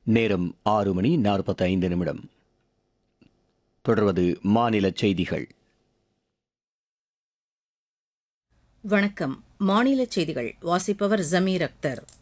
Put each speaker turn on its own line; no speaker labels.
நேரம் 6:45. தொடர்வது மாநில செய்திகள்.
வணக்கம். மாநில செய்திகள் வாசிப்பவர் ஜமீர் அக்தர்.